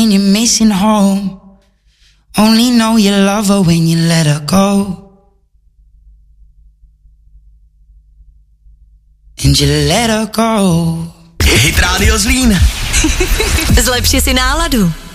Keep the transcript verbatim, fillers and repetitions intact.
when you're missing home. Only know you love her when you let her go. And you let her go. Hit Radio Zlín. Zlepši si náladu.